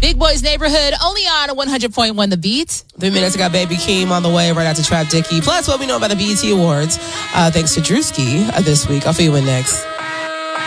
Big Boy's Neighborhood, only on 100.1 The Beat. 3 minutes, I got Baby Keem on the way right after Trap Dickie. Plus, what we know about the BET Awards, thanks to Drewski this week. I'll fill you in next.